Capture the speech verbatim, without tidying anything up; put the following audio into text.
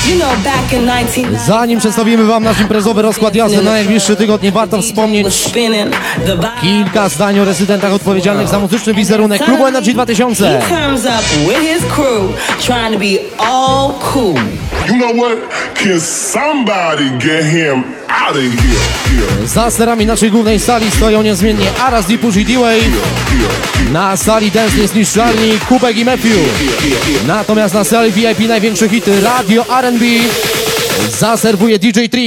Zanim przedstawimy wam nasz imprezowy rozkład jazdy na najbliższy tygodnie, warto wspomnieć kilka zdań o rezydentach odpowiedzialnych za muzyczny wizerunek klubu Energy dwa tysiące. You know what? Can somebody get him out of here? Za sterami naszej głównej sali stoją niezmiennie Aras, Dipush i D-Way. Na sali Dance Niezniszczalni Kubek i Matthew. Natomiast na sali V I P największe hity Radio R and B zaserwuje D J Trick.